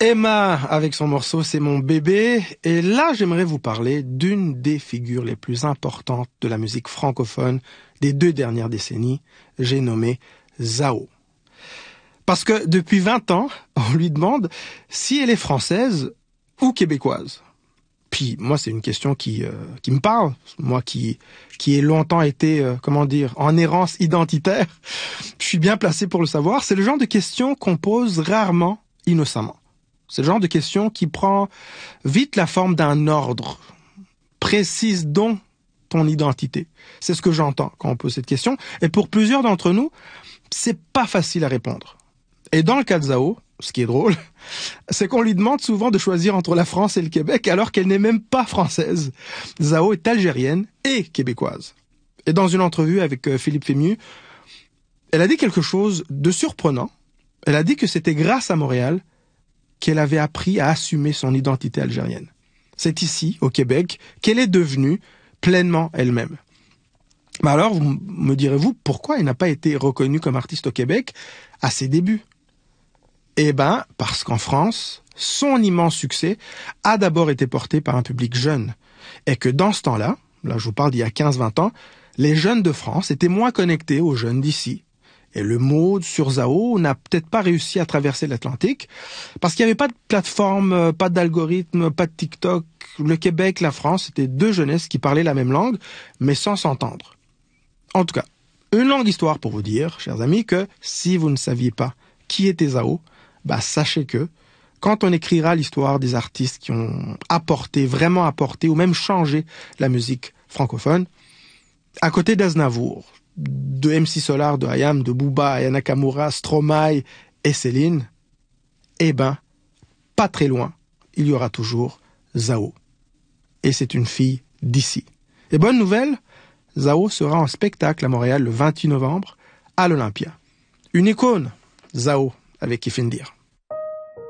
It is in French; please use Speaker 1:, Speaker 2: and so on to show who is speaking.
Speaker 1: Emma, avec son morceau C'est mon bébé. Et là, j'aimerais vous parler d'une des figures les plus importantes de la musique francophone des 2 dernières décennies. J'ai nommé Zao. Parce que depuis 20 ans, on lui demande si elle est française ou québécoise. Puis moi, c'est une question qui me parle. Moi qui ai longtemps été, en errance identitaire, je suis bien placé pour le savoir. C'est le genre de question qu'on pose rarement innocemment. C'est le genre de question qui prend vite la forme d'un ordre. Précise donc ton identité. C'est ce que j'entends quand on pose cette question. Et pour plusieurs d'entre nous, c'est pas facile à répondre. Et dans le cas de Zao, ce qui est drôle, c'est qu'on lui demande souvent de choisir entre la France et le Québec alors qu'elle n'est même pas française. Zao est algérienne et québécoise. Et dans une entrevue avec Philippe Fémieux, elle a dit quelque chose de surprenant. Elle a dit que c'était grâce à Montréal qu'elle avait appris à assumer son identité algérienne. C'est ici, au Québec, qu'elle est devenue pleinement elle-même. Mais alors, vous me direz-vous, pourquoi elle n'a pas été reconnue comme artiste au Québec à ses débuts? Eh ben, parce qu'en France, son immense succès a d'abord été porté par un public jeune. Et que dans ce temps-là, là je vous parle d'il y a 15-20 ans, les jeunes de France étaient moins connectés aux jeunes d'ici. Et le mot sur Zao n'a peut-être pas réussi à traverser l'Atlantique, parce qu'il n'y avait pas de plateforme, pas d'algorithme, pas de TikTok. Le Québec, la France, c'était 2 jeunesses qui parlaient la même langue, mais sans s'entendre. En tout cas, une longue histoire pour vous dire, chers amis, que si vous ne saviez pas qui était Zao, sachez que quand on écrira l'histoire des artistes qui ont vraiment apporté, ou même changé la musique francophone, à côté d'Aznavour, de MC Solar, de Hayam, de Booba, Aya Nakamura, Stromae et Céline, pas très loin, il y aura toujours Zao. Et c'est une fille d'ici. Et bonne nouvelle, Zao sera en spectacle à Montréal le 28 novembre à l'Olympia. Une icône, Zao, avec Kifindir.